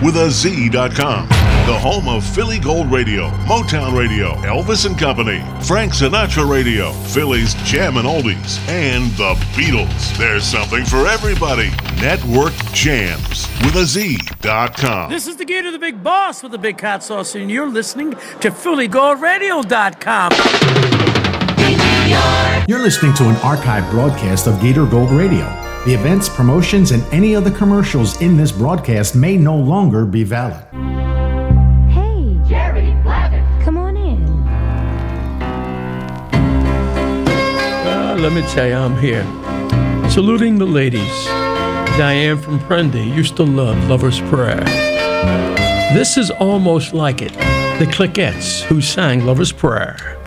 with a Z.com. The home of Philly Gold Radio, Motown Radio, Elvis and Company, Frank Sinatra Radio, Philly's Jammin' Oldies, and the Beatles. There's something for everybody. Network Jams with a Z.com. This is the Gator, the Big Boss with the Big Hot Sauce, and you're listening to PhillyGoldRadio.com. You're listening to an archived broadcast of Gator Gold Radio. The events, promotions, and any other commercials in this broadcast may no longer be valid. Hey, Jerry Blackett, come on in. Let me tell you, I'm here. Saluting the ladies. Diane from Prendy used to love Lover's Prayer. This is almost like it. The Cliquettes, who sang Lover's Prayer.